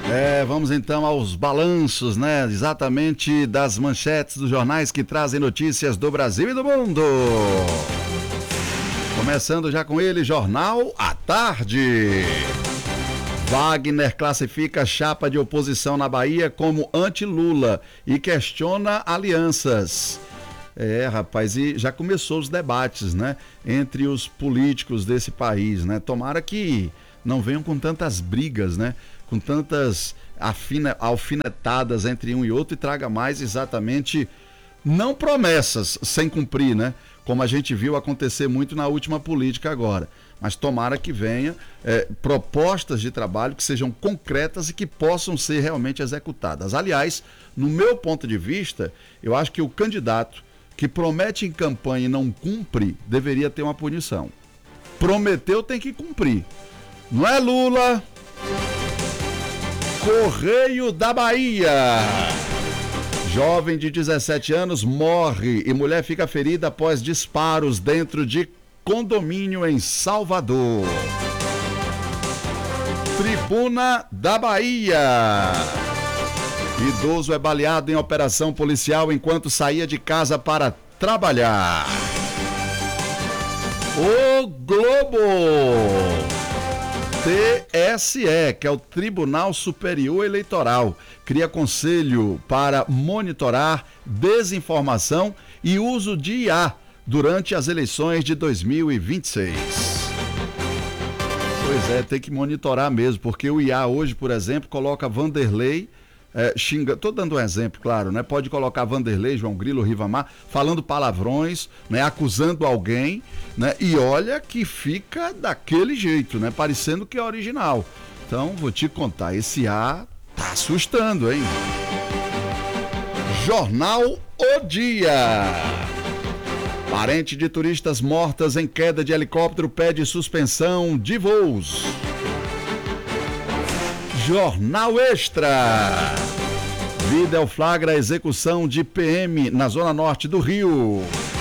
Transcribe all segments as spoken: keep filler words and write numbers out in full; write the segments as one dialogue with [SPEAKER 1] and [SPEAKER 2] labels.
[SPEAKER 1] É, vamos então aos balanços, né? Exatamente das manchetes dos jornais que trazem notícias do Brasil e do mundo. Começando já com ele, Jornal à Tarde. Wagner classifica chapa de oposição na Bahia como anti-Lula e questiona alianças. É, rapaz, e já começou os debates, né? Entre os políticos desse país, né? Tomara que não venham com tantas brigas, né? Com tantas afina, alfinetadas entre um e outro e traga mais exatamente, não promessas sem cumprir, né? Como a gente viu acontecer muito na última política agora. Mas tomara que venha é, propostas de trabalho que sejam concretas e que possam ser realmente executadas. Aliás, no meu ponto de vista, eu acho que o candidato que promete em campanha e não cumpre, deveria ter uma punição. Prometeu, tem que cumprir. Não é, Lula? Correio da Bahia. Jovem de dezessete anos morre e mulher fica ferida após disparos dentro de condomínio em Salvador. Tribuna da Bahia. Idoso é baleado em operação policial enquanto saía de casa para trabalhar. O Globo. T S E, que é o Tribunal Superior Eleitoral, cria conselho para monitorar desinformação e uso de I A durante as eleições de dois mil e vinte e seis. Pois é, tem que monitorar mesmo, porque o I A hoje, por exemplo, coloca Vanderlei é, xinga, tô dando um exemplo, claro, né? Pode colocar Vanderlei, João Grilo, Rivamar, falando palavrões, né? Acusando alguém, né? E olha que fica daquele jeito, né? Parecendo que é original. Então, vou te contar, esse A tá assustando, hein? Jornal O Dia. Parente de turistas mortas em queda de helicóptero pede suspensão de voos. Jornal Extra. Vídeo flagra a execução de P M na zona norte do Rio.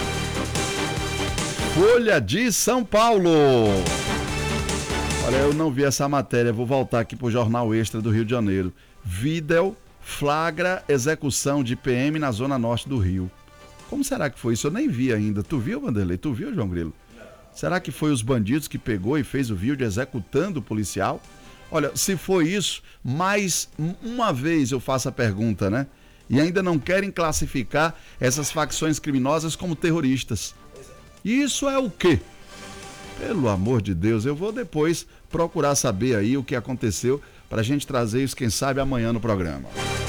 [SPEAKER 1] Folha de São Paulo. Olha, eu não vi essa matéria, vou voltar aqui para o Jornal Extra do Rio de Janeiro. Vídeo flagra execução de P M na zona norte do Rio. Como será que foi isso? Eu nem vi ainda. Tu viu, Vanderlei? Tu viu, João Grilo? Será que foi os bandidos que pegou e fez o vídeo executando o policial? Olha, se foi isso, mais uma vez eu faço a pergunta, né? E ainda não querem classificar essas facções criminosas como terroristas. Isso é o quê? Pelo amor de Deus, eu vou depois procurar saber aí o que aconteceu para a gente trazer isso, quem sabe, amanhã no programa.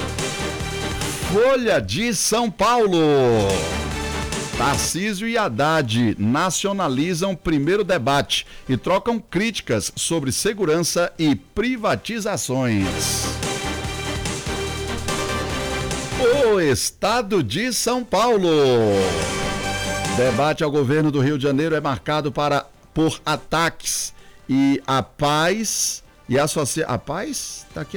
[SPEAKER 1] Folha de São Paulo. Tarcísio e Haddad nacionalizam primeiro debate e trocam críticas sobre segurança e privatizações. O Estado de São Paulo. Debate ao governo do Rio de Janeiro é marcado para, por ataques e a paz e a, associa... a paz? Tá aqui.